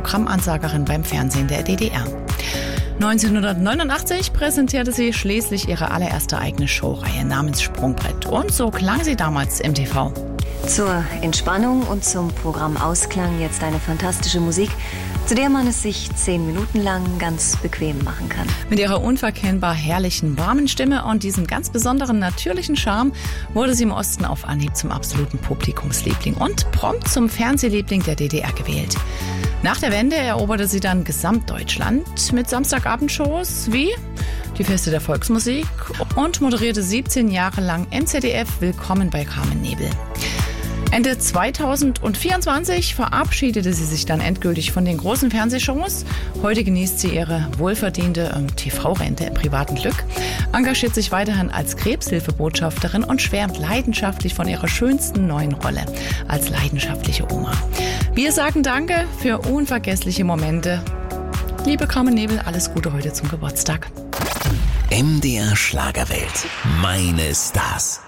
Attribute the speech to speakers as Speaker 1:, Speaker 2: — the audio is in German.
Speaker 1: Programmansagerin beim Fernsehen der DDR. 1989 präsentierte sie schließlich ihre allererste eigene Showreihe namens Sprungbrett. Und so klang sie damals im TV.
Speaker 2: Zur Entspannung und zum Programmausklang jetzt eine fantastische Musik, zu der man es sich 10 Minuten lang ganz bequem machen kann.
Speaker 1: Mit ihrer unverkennbar herrlichen, warmen Stimme und diesem ganz besonderen natürlichen Charme wurde sie im Osten auf Anhieb zum absoluten Publikumsliebling und prompt zum Fernsehliebling der DDR gewählt. Nach der Wende eroberte sie dann Gesamtdeutschland mit Samstagabendshows wie die Feste der Volksmusik und moderierte 17 Jahre lang im ZDF Willkommen bei Carmen Nebel. Ende 2024 verabschiedete sie sich dann endgültig von den großen Fernsehshows. Heute genießt sie ihre wohlverdiente TV-Rente im privaten Glück, engagiert sich weiterhin als Krebshilfebotschafterin und schwärmt leidenschaftlich von ihrer schönsten neuen Rolle als leidenschaftliche Oma. Wir sagen Danke für unvergessliche Momente. Liebe Carmen Nebel, alles Gute heute zum Geburtstag.
Speaker 3: MDR Schlagerwelt. Meine Stars.